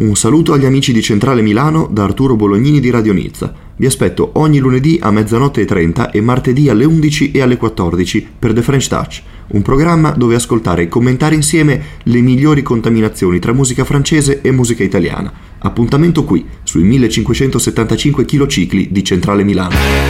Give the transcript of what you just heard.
Un saluto agli amici di Centrale Milano da Arturo Bolognini di Radio Nizza. Vi aspetto ogni lunedì a 00:30 e martedì alle 11 e alle 14 per The French Touch, un programma dove ascoltare e commentare insieme le migliori contaminazioni tra musica francese e musica italiana. Appuntamento qui, sui 1575 km di Centrale Milano.